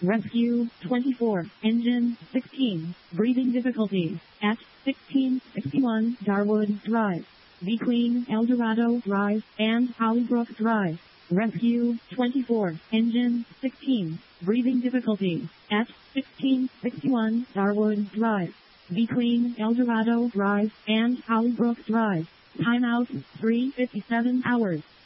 Rescue 24, Engine 16, breathing difficulties at 1661 Darwood Drive, between El Dorado Drive and Hollybrook Drive. Rescue 24, Engine 16, breathing difficulties at 1661 Darwood Drive, between El Dorado Drive and Hollybrook Drive. Timeout 3:57 hours.